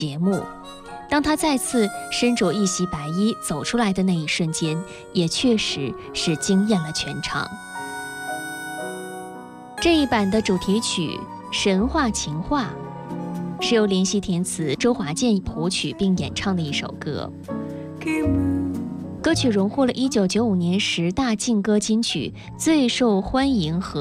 节目。当他再次身着一袭白衣走出来的那一瞬间，也确实是惊艳了全场。这一版的主题曲《神话情话》是由林夕填词，周华健谱曲并演唱的一首歌。歌曲荣获了1995年10大劲歌金曲最受欢迎和